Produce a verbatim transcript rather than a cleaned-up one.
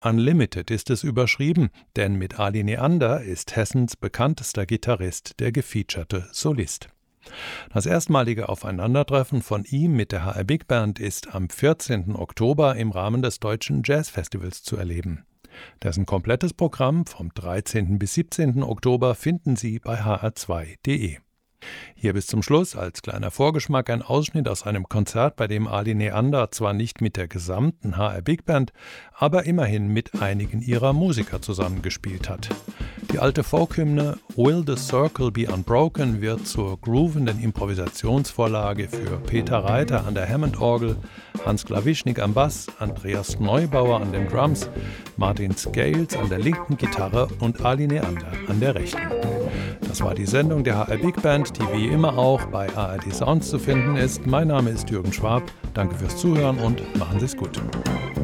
Unlimited ist es überschrieben, denn mit Ali Neander ist Hessens bekanntester Gitarrist der gefeaturete Solist. Das erstmalige Aufeinandertreffen von ihm mit der H R Big Band ist am vierzehnten Oktober im Rahmen des Deutschen Jazzfestivals zu erleben. Dessen komplettes Programm vom dreizehnten bis siebzehnten Oktober finden Sie bei h r zwei punkt d e. Hier bis zum Schluss als kleiner Vorgeschmack ein Ausschnitt aus einem Konzert, bei dem Ali Neander zwar nicht mit der gesamten H R Big Band, aber immerhin mit einigen ihrer Musiker zusammengespielt hat. Die alte Folkhymne Will the Circle Be Unbroken wird zur groovenden Improvisationsvorlage für Peter Reiter an der Hammond-Orgel, Hans Klawischnik am Bass, Andreas Neubauer an den Drums, Martin Scales an der linken Gitarre und Ali Neander an der rechten. Das war die Sendung der H R Big Band, die wie immer auch bei A R D Sounds zu finden ist. Mein Name ist Jürgen Schwab. Danke fürs Zuhören und machen Sie es gut.